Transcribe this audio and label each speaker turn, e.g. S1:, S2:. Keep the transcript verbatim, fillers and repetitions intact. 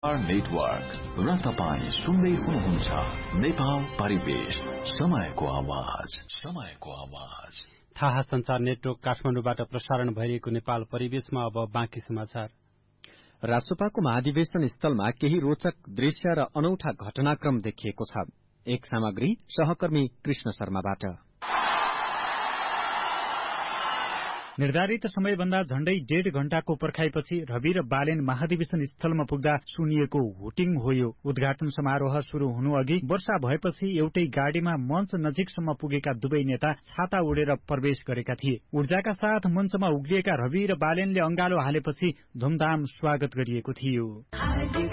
S1: Network र तपाईँ सुन्दै हुनुहुन्छ नेपाल परिवेश, समयको आवाज, समयको आवाज।
S2: थाहा संचार नेटवर्क काठमाडौँबाट प्रसारण भइरहेको नेपाल परिवेशमा अब बाँकी समाचार।
S3: राष्ट्रसभाको महाधिवेशन स्थलमा केही रोचक दृश्य र अनौठा घटनाक्रम देखिएको छ। एक सामग्री सहकर्मी कृष्ण शर्माबाट।
S4: निर्धारित समयभन्दा झण्डै डेढ घण्टाको पर्खाइपछि रवि र बालेन महाधिवेशन स्थलमा पुग्दा सुनिएको हुटिङ हो। यो उद्घाटन समारोह शुरू हुनु अघि वर्षा भएपछि एउटै गाडीमा मञ्च नजिकसम्म पुगेका दुवै नेता छाता उडेर प्रवेश गरेका थिए। ऊर्जाका साथ मञ्चमा उक्लिएका रवि र बालेनले अंगालो हालेपछि धुमधाम स्वागत गरिएको थियो।